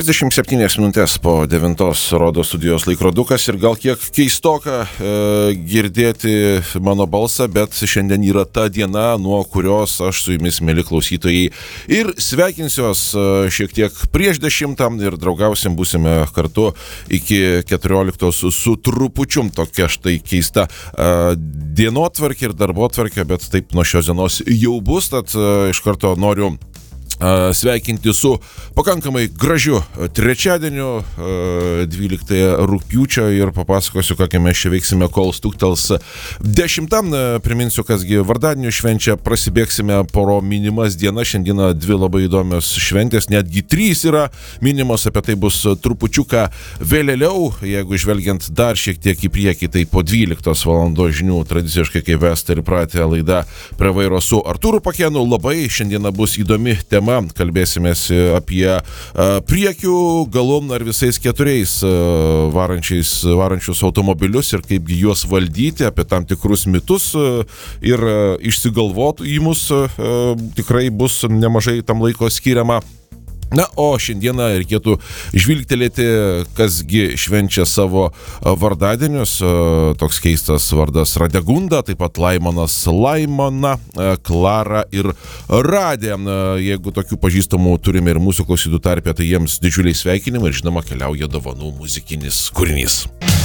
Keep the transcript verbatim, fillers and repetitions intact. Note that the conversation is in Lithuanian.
trisdešimt septynios minutės po devintos rodo studijos laikrodukas ir gal kiek keistoka e, girdėti mano balsą, bet šiandien yra ta diena, nuo kurios aš su jumis, mėly klausytojai, ir sveikinsiuos e, šiek tiek prieš dešimtą ir draugausim, būsime kartu iki keturioliktos su trupučium. Tokia štai keista e, dienotvarkė ir darbotvarkė, bet taip nuo šios dienos jau bus, tad e, iš karto noriu sveikinti su pakankamai gražiu trečiadieniu, dvyliktąją rugpjūčio, ir papasakosiu, kokią mes čia veiksime, kol stuktels dešimtam. Priminsiu, kasgi vardadienį švenčia, prasibėgsime poro minimas dienas. Šiandieną dvi labai įdomios šventės, netgi trys yra minimos, apie tai bus trupučiuką vėliau. Jeigu žvelgiant dar šiek tiek į priekį, tai po dvyliktos valandos žinių, tradiciškai kaip Vesta ir pratė laida Prie vairo su Artūru Pakėnu. Labai šiandieną bus įdomi tema. Kalbėsimės apie priekių, galon ar visais keturiais varančiais, varančius automobilius ir kaip juos valdyti, apie tam tikrus mitus ir išsigalvojimus. Tikrai bus nemažai tam laiko skiriama. Na, o šiandieną reikėtų žvilgtelėti, kasgi švenčia savo vardadienius. Toks keistas vardas Radegunda, taip pat Laimonas, Laimona, Klara ir Radė. Jeigu tokių pažįstamų turime ir mūsų klausytojų tarpe, tai jiems didžiuliai sveikinimai ir žinoma keliauja dovanų muzikinis kūrinys.